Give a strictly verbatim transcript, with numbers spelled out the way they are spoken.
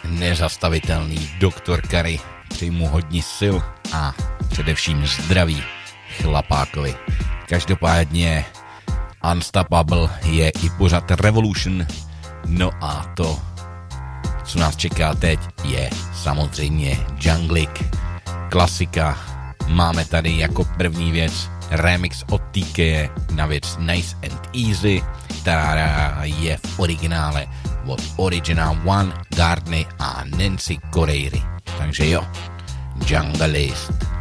nezastavitelný doktor Kary. Přeji mu hodně sil a především zdraví chlapákovi. Každopádně Unstoppable je i pořad Revolution. No a to, co nás čeká teď, je samozřejmě Junglik. Klasika. Máme tady jako první věc remix od T K na věc Nice and Easy, která je v originále od Original One, Gardny a Nancy Corey. Takže jo, Junglist.